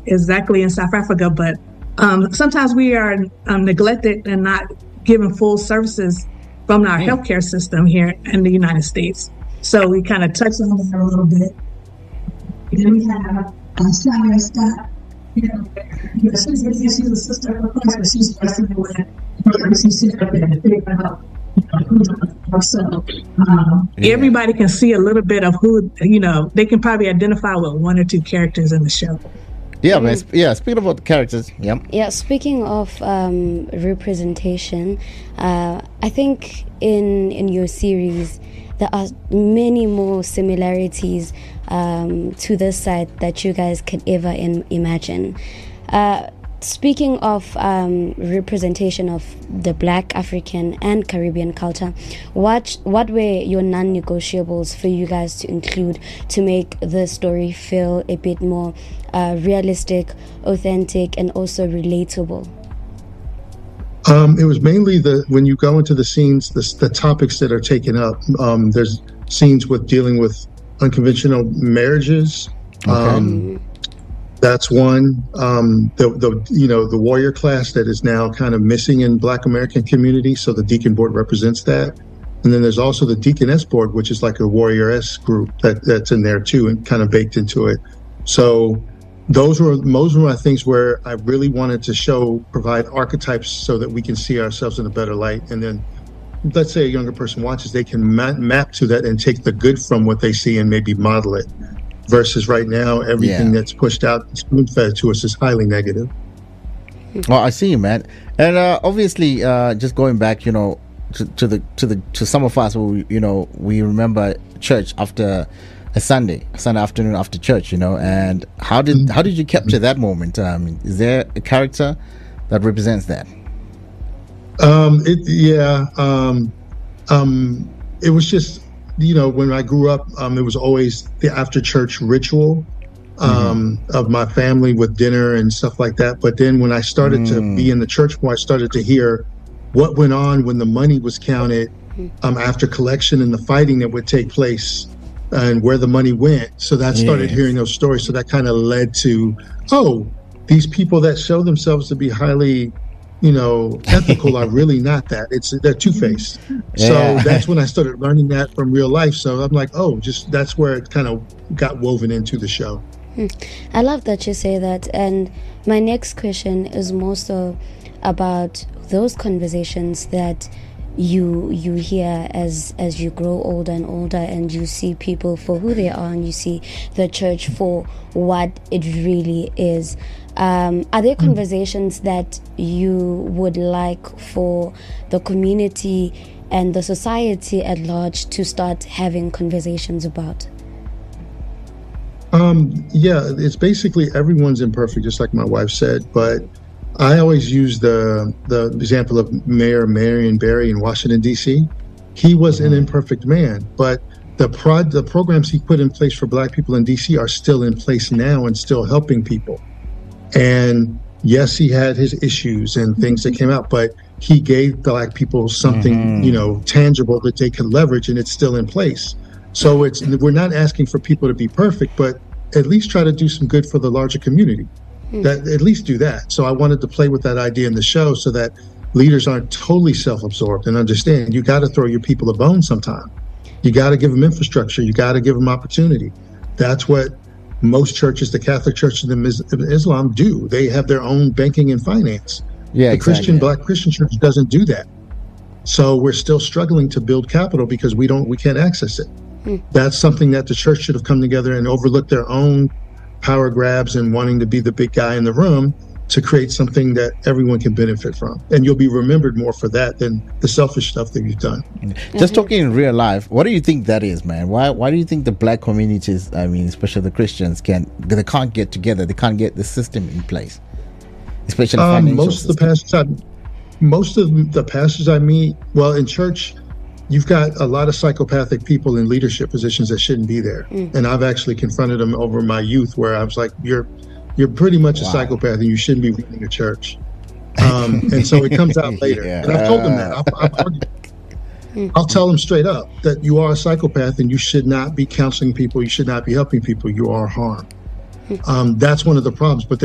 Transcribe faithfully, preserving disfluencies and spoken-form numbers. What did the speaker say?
exactly in South Africa, but um, sometimes we are um, neglected and not given full services from our Mm. healthcare system here in the United States. So we kind of touched on that a little bit. And then we have uh, Sally Scott. You know, you know, she's, she's a sister of Christ, but she's wrestling with she's sitting up there and figuring out. So um, Yeah. everybody can see a little bit of who, you know, they can probably identify with one or two characters in the show. Yeah, man. Sp- Yeah, speaking about the characters, yeah. Yeah, speaking of um, representation, uh, I think in in your series there are many more similarities um, to this side that you guys could ever in- imagine. Uh, speaking of um, representation of the Black, African, and Caribbean culture, what what were your non-negotiables for you guys to include to make the story feel a bit more uh, realistic, authentic, and also relatable? Um, it was mainly the when you go into the scenes, the, the topics that are taken up. Um, there's scenes with dealing with unconventional marriages. Okay. Um, that's one. Um, the the you know the warrior class that is now kind of missing in Black American community. So the Deacon Board represents that. And then there's also the Deaconess Board, which is like a warrioress group that, that's in there too and kind of baked into it. So those were those were my things where I really wanted to show, provide archetypes so that we can see ourselves in a better light. And then let's say a younger person watches, they can ma- map to that and take the good from what they see and maybe model it. Versus right now, everything Yeah. that's pushed out, spoon-fed to us is highly negative. Well, I see you, man. And uh, obviously, uh, just going back, you know, to, to the to the to some of us, who, you know, we remember church after a Sunday, Sunday afternoon after church, you know. And how did how did you capture that moment? Um, is there a character that represents that? Um, it, yeah. Um, um, it was just, you know, when I grew up, um, it was always the after church ritual um, mm-hmm. of my family with dinner and stuff like that. But then when I started mm. to be in the church more, I started to hear what went on when the money was counted um, after collection and the fighting that would take place and where the money went. So that started Yes. hearing those stories. So that kind of led to, oh, these people that show themselves to be highly, you know, ethical are really not that. It's they're two-faced. Yeah. So that's when I started learning that from real life. So I'm like, oh, just that's where it kind of got woven into the show. I love that you say that. And my next question is more so about those conversations that you you hear as as you grow older and older, and you see people for who they are, and you see the church for what it really is. Um, are there conversations that you would like for the community and the society at large to start having conversations about? Um, yeah, it's basically everyone's imperfect, just like my wife said. But I always use the the example of Mayor Marion Barry in Washington, D C. He was an imperfect man, but the prod, the programs he put in place for Black people in D C are still in place now and still helping people. And yes, he had his issues and things that came out, but he gave Black people something, mm-hmm. you know, tangible that they could leverage, and it's still in place. So it's we're not asking for people to be perfect, but at least try to do some good for the larger community. Mm. That at least do that. So I wanted to play with that idea in the show so that leaders aren't totally self-absorbed and understand you got to throw your people a bone sometime. You got to give them infrastructure. You got to give them opportunity. That's what most churches, the Catholic Church and Islam, do. They have their own banking and finance. Yeah, the exactly. Christian, Black Christian Church doesn't do that. So we're still struggling to build capital because we don't, we can't access it. Mm. That's something that the church should have come together and overlooked their own power grabs and wanting to be the big guy in the room to create something that everyone can benefit from. And you'll be remembered more for that than the selfish stuff that you've done. Just talking in real life, what do you think that is, man? Why why do you think the Black communities, I mean, especially the Christians, can they can't get together? They can't get the system in place, especially um, financial most system. of the pastors I, most of the pastors I meet, well, in church, you've got a lot of psychopathic people in leadership positions that shouldn't be there. Mm. And I've actually confronted them over my youth where I was like, you're you're pretty much wow. a psychopath and you shouldn't be leading a church. Um, and so it comes out later. Yeah. And I've told them that. I've, I've argued. I'll tell them straight up that you are a psychopath and you should not be counseling people. You should not be helping people. You are harm. Um, that's one of the problems. But